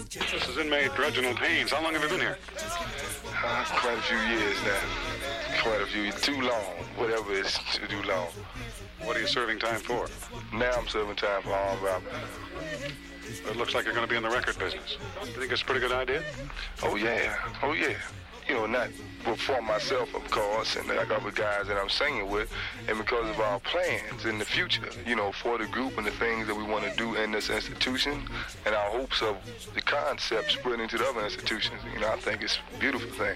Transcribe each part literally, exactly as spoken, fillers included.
This is inmate Reginald Haynes. How long have you been here? Uh, quite a few years now. Quite a few. Too long. Whatever is too long. What are you serving time for? Now I'm serving time for armed robbery. It looks like you're going to be in the record business. Do you think it's a pretty good idea? Oh, yeah. Oh, yeah. You know, not for myself, of course, and I got the guys that I'm singing with, and because of our plans in the future, you know, for the group and the things that we want to do in this institution, and our hopes of the concept spreading to the other institutions. You know, I think it's a beautiful thing.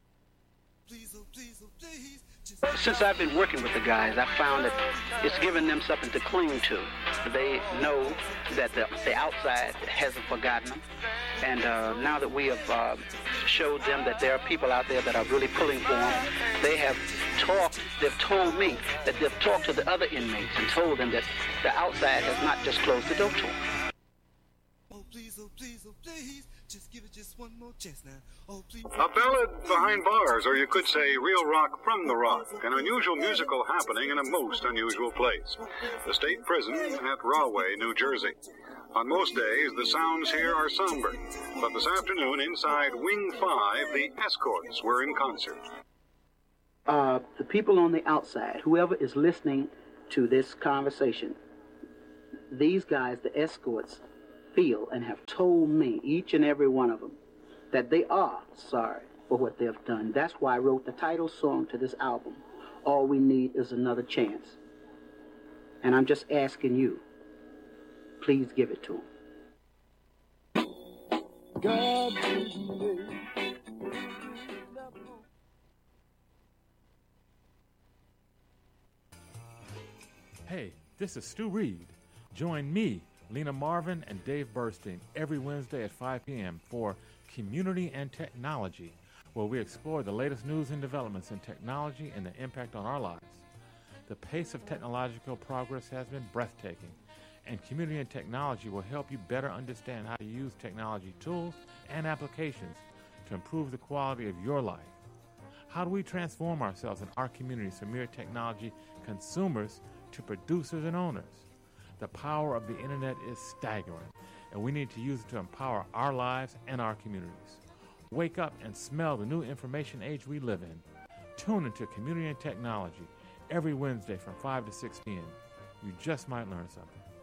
Since I've been working with the guys, I found that it's given them something to cling to. They know that the, the outside hasn't forgotten them. And uh, now that we have uh, showed them that there are people out there that are really pulling for them, they have talked, they've told me that they've talked to the other inmates and told them that the outside has not just closed the door to them. Oh, please, oh, please, oh, please. Just give it just one more chance now. Oh, please. A ballad behind bars, or you could say real rock from the rock, an unusual musical happening in a most unusual place. The state prison at Rahway, New Jersey. On most days, the sounds here are somber, but this afternoon inside Wing five, the Escorts were in concert. Uh, the people on the outside, whoever is listening to this conversation, these guys, the Escorts, feel and have told me, each and every one of them, that they are sorry for what they've done. That's why I wrote the title song to this album, All We Need Is Another Chance. And I'm just asking you, please give it to them. God, hey, this is Stu Reed. Join me, Lena Marvin, and Dave Burstein every Wednesday at five p.m. for Community and Technology, where we explore the latest news and developments in technology and the impact on our lives. The pace of technological progress has been breathtaking, and Community and Technology will help you better understand how to use technology tools and applications to improve the quality of your life. How do we transform ourselves and our communities from mere technology consumers to producers and owners? The power of the internet is staggering, and we need to use it to empower our lives and our communities. Wake up and smell the new information age we live in. Tune into Community and Technology every Wednesday from five to six p.m. You just might learn something.